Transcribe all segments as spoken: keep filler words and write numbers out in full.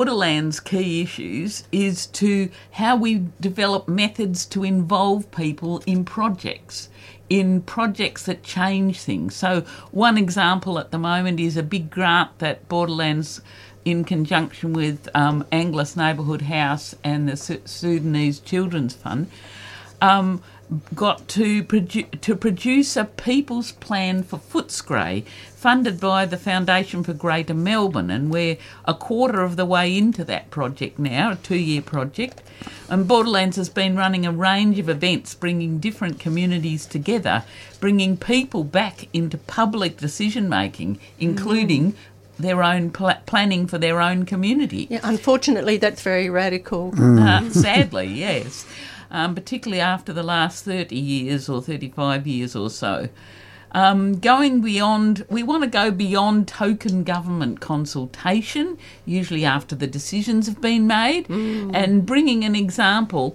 Borderlands' key issues is to how we develop methods to involve people in projects, in projects that change things. So one example at the moment is a big grant that Borderlands, in conjunction with um, Angliss Neighbourhood House and the Su- Sudanese Children's Fund, um, got to, produ- to produce a people's plan for Footscray, funded by the Foundation for Greater Melbourne, and we're a quarter of the way into that project now, a two-year project. And Borderlands has been running a range of events, bringing different communities together, bringing people back into public decision-making, including mm. their own pl- planning for their own community. Yeah, unfortunately, that's very radical. Mm. Uh, sadly, yes. Um, particularly after the last thirty years or thirty-five years or so. Um, going beyond, we want to go beyond token government consultation, usually after the decisions have been made, mm. and bringing an example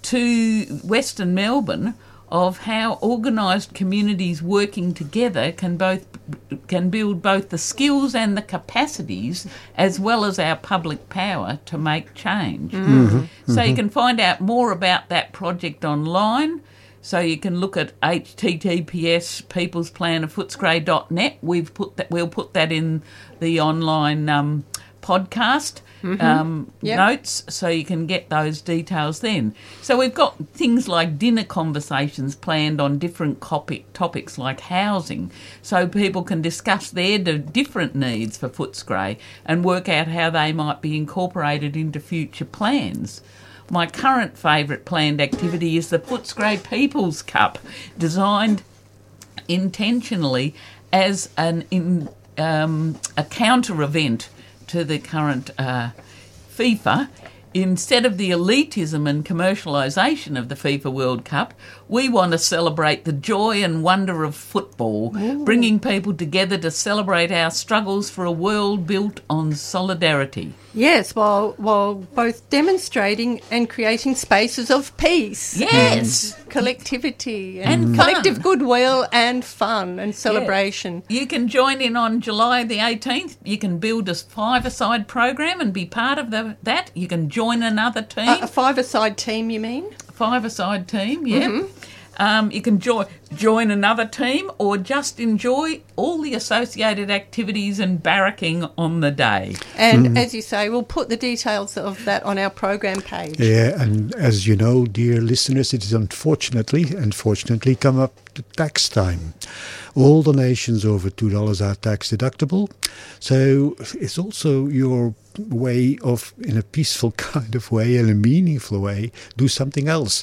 to Western Melbourne of how organised communities working together can both can build both the skills and the capacities as well as our public power to make change. Mm. Mm-hmm. So mm-hmm. you can find out more about that project online. So you can look at H T T P S people's plan of footscray dot net. We've put that. We'll put that in the online um, podcast mm-hmm. um, yep. notes, so you can get those details then. So we've got things like dinner conversations planned on different topic, topics like housing, so people can discuss their d- different needs for Footscray and work out how they might be incorporated into future plans. My current favourite planned activity is the Footscray People's Cup, designed intentionally as an in, um, a counter event to the current uh, FIFA. Instead of the elitism and commercialisation of the FIFA World Cup, we want to celebrate the joy and wonder of football, Ooh. bringing people together to celebrate our struggles for a world built on solidarity. Yes, while while both demonstrating and creating spaces of peace. Yes. And collectivity and, and collective goodwill and fun and celebration. Yeah. You can join in on July the eighteenth. You can build a five-a-side program and be part of the, that. You can join another team. Uh, a five-a-side team, you mean? Five-a-side team, yeah. Mm-hmm. Um, you can join join another team or just enjoy all the associated activities and barracking on the day. And Mm. as you say, we'll put the details of that on our program page. Yeah, and as you know, dear listeners, it is unfortunately, unfortunately come up to tax time. All donations over two dollars are tax deductible. So it's also your way of, in a peaceful kind of way, in a meaningful way, do something else.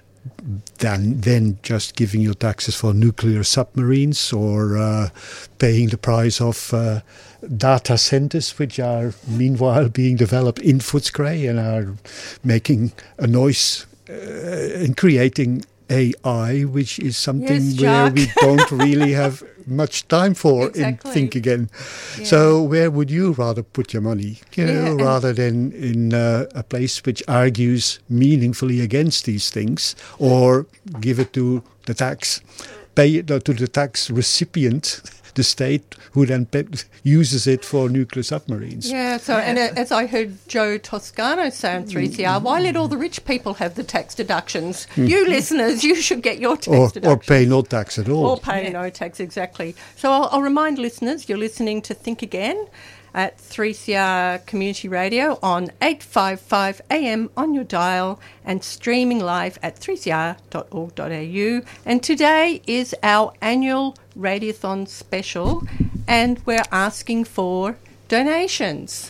Than then just giving your taxes for nuclear submarines or uh, paying the price of uh, data centers, which are meanwhile being developed in Footscray and are making a noise uh, and creating A I, which is something Yes, where Jacques. we don't really have much time for Exactly. in Think Again. Yeah. So where would you rather put your money? You know, Yeah, rather than in uh, a place which argues meaningfully against these things, or give it to the tax, pay it uh, to the tax recipient, the state, who then pay, uses it for nuclear submarines. Yeah, so and uh, as I heard Joe Toscano say on three C R, why let all the rich people have the tax deductions? You listeners, you should get your tax Or, deductions. or pay no tax at all. Or pay no tax, exactly. So I'll, I'll remind listeners, you're listening to Think Again at three C R Community Radio on eight fifty-five A M on your dial and streaming live at three c r dot org dot a u. And today is our annual Radiothon special, and we're asking for donations.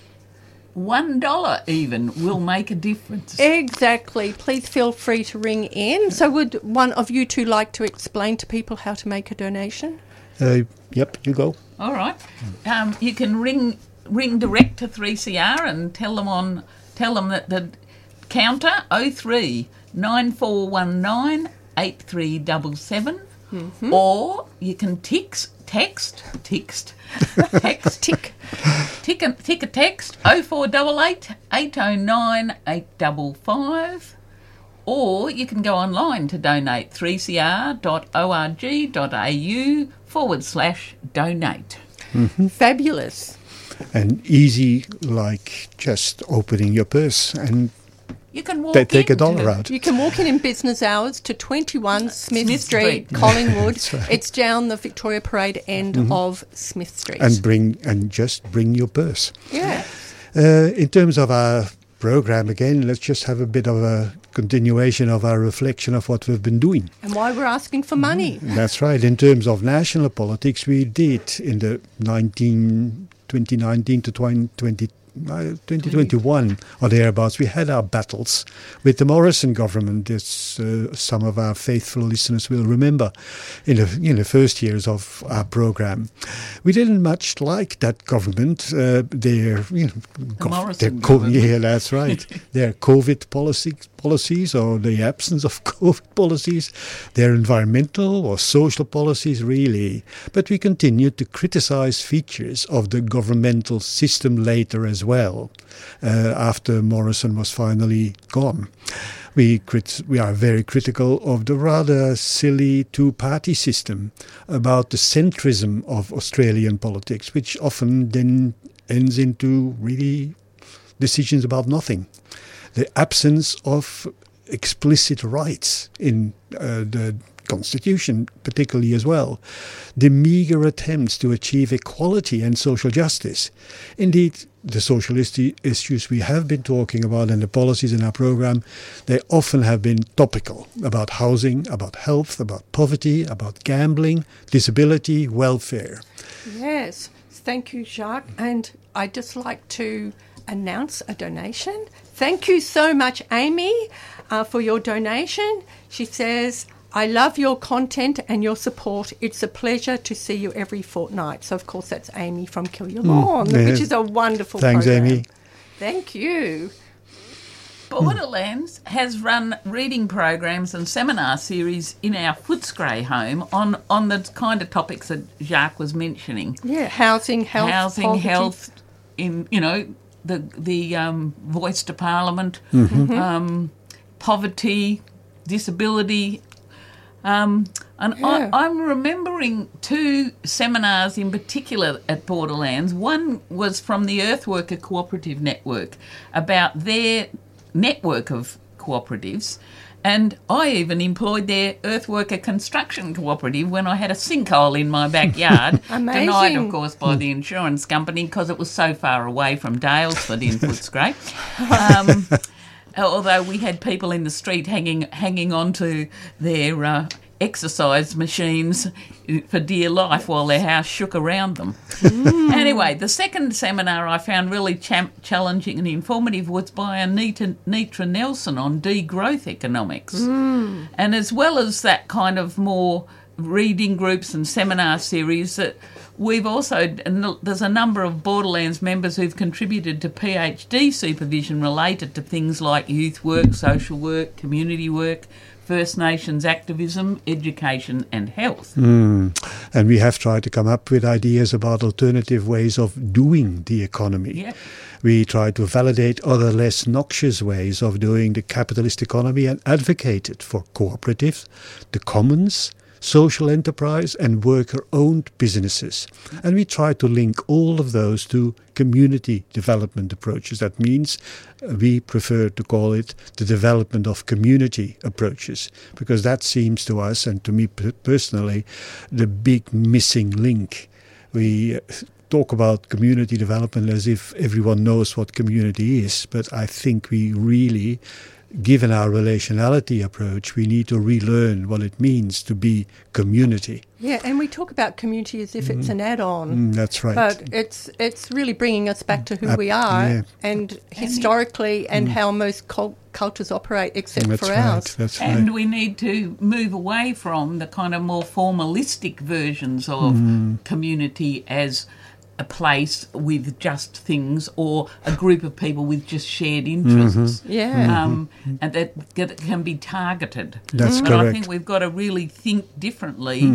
One dollar even will make a difference. Exactly. Please feel free to ring in. So would one of you two like to explain to people how to make a donation? Uh, yep, you go. All right. Um, you can ring ring direct to three C R and tell them on tell them that the counter oh three nine four one nine eight three seven seven, mm-hmm. or you can text text text text Tick. tick a, tick a text oh four eight eight eight oh nine eight five five. Or you can go online to donate, three c r dot org dot a u forward slash donate. Mm-hmm. Fabulous. and easy like just opening your purse and You can walk they take a into- dollar out. You can walk in in business hours to twenty-one Smith, Smith Street, Street. Collingwood. That's right. It's down the Victoria Parade end of Smith Street. and bring and just bring your purse. yeah. Uh, in terms of our program, again, let's just have a bit of a continuation of our reflection of what we've been doing. And why we're asking for money. That's right. In terms of national politics, we did in the nineteen, twenty nineteen to twenty, uh, twenty twenty-one or thereabouts, we had our battles with the Morrison government, as uh, some of our faithful listeners will remember, in the, in the first years of our program. We didn't much like that government. Uh, their, you know, gov- Morrison their co- government. yeah, that's right. Their COVID policy, policies or the absence of COVID policies, their environmental or social policies, really. But we continued to criticize features of the governmental system later as well, uh, after Morrison was finally gone. We, crit- we are very critical of the rather silly two-party system, about the centrism of Australian politics, which often then ends into really decisions about nothing. The absence of explicit rights in uh, the Constitution, particularly as well. The meagre attempts to achieve equality and social justice. Indeed, the socialist i- issues we have been talking about and the policies in our program, they often have been topical about housing, about health, about poverty, about gambling, disability, welfare. Yes. Thank you, Jacques. And I'd just like to announce a donation. Thank you so much, Amy, uh, for your donation. She says, I love your content and your support. It's a pleasure to see you every fortnight. So, of course, that's Amy from Kill Your Lawn, yeah. which is a wonderful Thanks, program. Amy. Thank you. Borderlands has run reading programs and seminar series in our Footscray home on, on the kind of topics that Jacques was mentioning. Yeah, housing, health, Housing, poverty. health, in you know, the the um, voice to Parliament, Mm-hmm. um, poverty, disability. Um, and Yeah. I, I'm remembering two seminars in particular at Borderlands. One was from the Earthworker Cooperative Network about their network of cooperatives, and I even employed their Earthworker Construction Cooperative when I had a sinkhole in my backyard. Amazing. Denied, of course, by the insurance company because it was so far away from Dalesford in Footscray. Um, although we had people in the street hanging hanging on to their uh, exercise machines for dear life while their house shook around them. Anyway, the second seminar I found really cham- challenging and informative was by Anita Nitra Nelson on degrowth economics. And as well as that kind of more reading groups and seminar series, that we've also, and there's a number of Borderlands members who've contributed to PhD supervision related to things like youth work, social work, community work, First Nations activism, education and health. Mm. And we have tried to come up with ideas about alternative ways of doing the economy. Yeah. We try to validate other less noxious ways of doing the capitalist economy and advocated for cooperatives, the commons, social enterprise and worker-owned businesses. And we try to link all of those to community development approaches. That means uh, we prefer to call it the development of community approaches, because that seems to us, and to me p- personally, the big missing link. We uh, talk about community development as if everyone knows what community is, but I think we really, given our relationality approach, we need to relearn what it means to be community. Yeah, and we talk about community as if it's an add-on. Mm, that's right. But it's it's really bringing us back to who Up- we are yeah. and historically and how most cul- cultures operate, except that's for right. ours. That's And right. we need to move away from the kind of more formalistic versions of community as a place with just things or a group of people with just shared interests. Yeah. Um, and that, that can be targeted. That's but I correct. think we've got to really think differently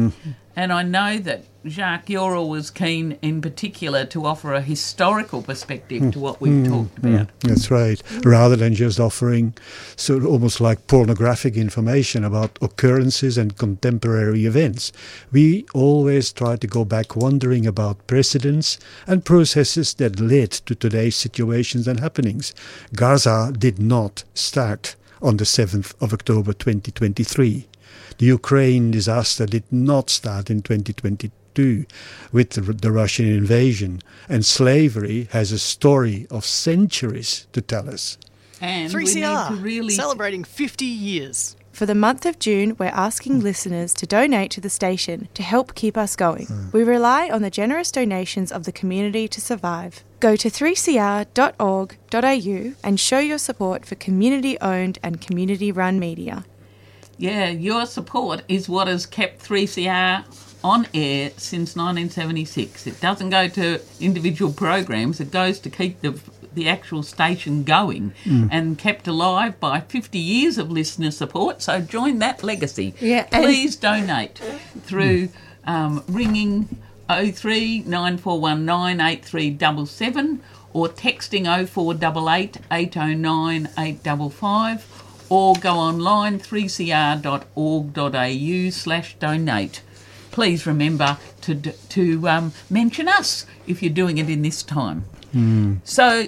And I know that, Jacques, you're always keen in particular to offer a historical perspective mm. to what we've mm. talked about. Mm. That's right. Rather than just offering sort of almost like pornographic information about occurrences and contemporary events, we always try to go back wondering about precedents and processes that led to today's situations and happenings. Gaza did not start on the seventh of October twenty twenty-three. The Ukraine disaster did not start in twenty twenty-two with the, the Russian invasion, and slavery has a story of centuries to tell us. And three C R, we need to really celebrating fifty years. For the month of June, we're asking listeners to donate to the station to help keep us going. Mm. We rely on the generous donations of the community to survive. Go to three c r dot org dot a u and show your support for community-owned and community-run media. Yeah, your support is what has kept three C R on air since nineteen seventy-six. It doesn't go to individual programs, it goes to keep the the actual station going mm. and kept alive by fifty years of listener support. So join that legacy. Yeah, Please donate through um, ringing oh three nine four one nine eight three seven seven or texting oh four eight eight, eight oh nine, eight five five or go online three c r dot org dot a u slash donate. Please remember to to um, mention us if you're doing it in this time. Mm. So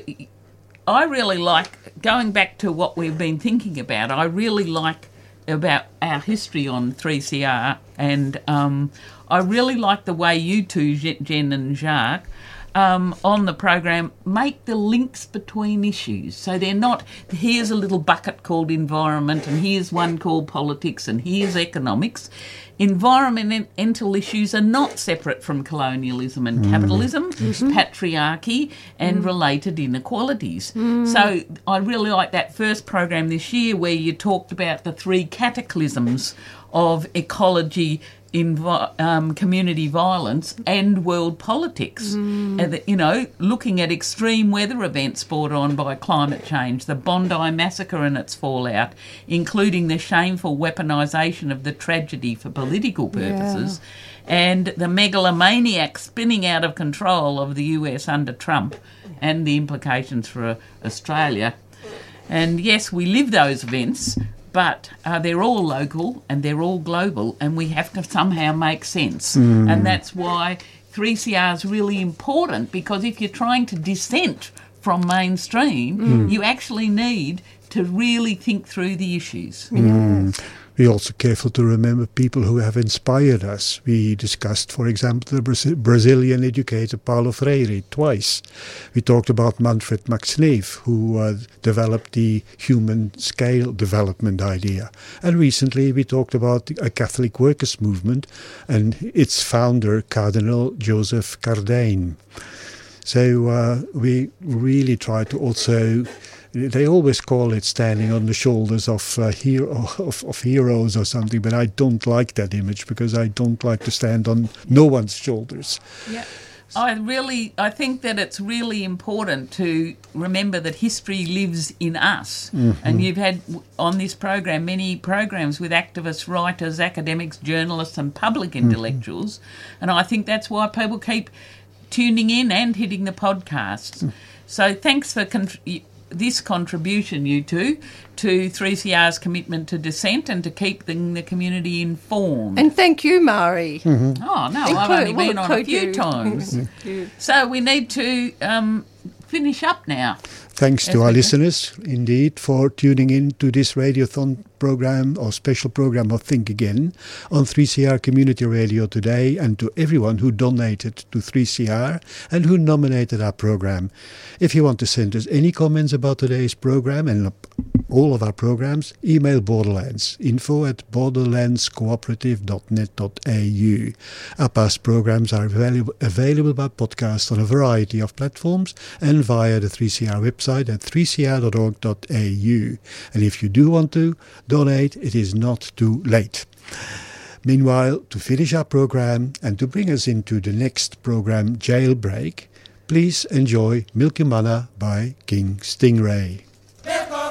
I really like, going back to what we've been thinking about, I really like about our history on three C R, and um, I really like the way you two, Jen and Jacques, Um, on the program, make the links between issues. So they're not, here's a little bucket called environment and here's one called politics and here's economics. Environmental issues are not separate from colonialism and mm. capitalism, mm-hmm. patriarchy and mm. related inequalities. Mm. So I really like that first program this year where you talked about the three cataclysms of ecology, Invi- um, community violence and world politics. Mm. And, you know, looking at extreme weather events brought on by climate change, the Bondi massacre and its fallout, including the shameful weaponisation of the tragedy for political purposes, yeah. and the megalomaniac spinning out of control of the U S under Trump and the implications for Australia. And yes, we live those events, but uh, they're all local and they're all global, and we have to somehow make sense. Mm. And that's why three C R is really important, because if you're trying to dissent from mainstream, mm. you actually need to really think through the issues. Mm. We're also careful to remember people who have inspired us. We discussed, for example, the Bra- Brazilian educator Paulo Freire twice. We talked about Manfred Max Neef, who uh, developed the human scale development idea. And recently we talked about a Catholic workers' movement and its founder, Cardinal Joseph Cardijn. So uh, we really try to also... They always call it standing on the shoulders of, uh, hero, of of heroes or something, but I don't like that image because I don't like to stand on no one's shoulders. Yeah. I really, I think that it's really important to remember that history lives in us. Mm-hmm. And you've had on this program many programs with activists, writers, academics, journalists and public intellectuals. Mm-hmm. And I think that's why people keep tuning in and hitting the podcasts. Mm. So thanks for... Con- this contribution, you two, to three C R's commitment to dissent and to keep the, the community informed. And thank you, Mari. Mm-hmm. Oh, no, include, I've only been on a few you. times. So we need to um, finish up now. Thanks to our listeners, indeed, for tuning in to this Radiothon program or special program of Think Again on three C R Community Radio today, and to everyone who donated to three C R and who nominated our program. If you want to send us any comments about today's program and all of our programs, email Borderlands, info at borderlandscooperative dot net dot a u. Our past programs are available, available by podcast on a variety of platforms and via the three C R website at three c r dot org dot a u. And if you do want to donate, it is not too late. Meanwhile, to finish our program and to bring us into the next program, Jailbreak, please enjoy Milky Mana by King Stingray.